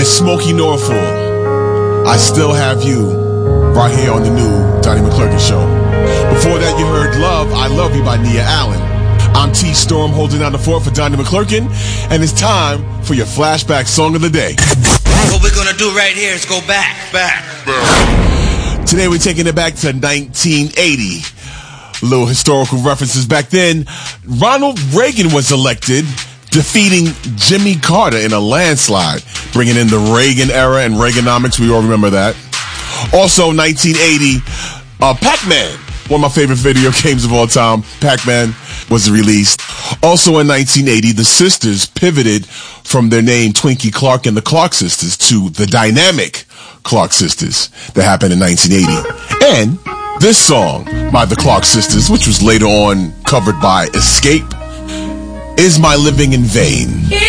and Smokey Norfolk. I Still Have You, right here on the new Donnie McClurkin Show. Before that, you heard Love, I Love You by Nia Allen. I'm T Storm holding down the fort for Donnie McClurkin, and it's time for your flashback song of the day. What we're gonna do right here is go back. Today we're taking it back to 1980. Little historical references. Back then, Ronald Reagan was elected, defeating Jimmy Carter in a landslide, bringing in the Reagan era and Reaganomics. We all remember that. Also, 1980, Pac-Man, one of my favorite video games of all time. Pac-Man was released. Also in 1980, the Sisters pivoted from their name Twinkie Clark and the Clark Sisters to the dynamic Clark Sisters. That happened in 1980. And this song by the Clark Sisters, which was later on covered by Escape, Is My Living in Vain?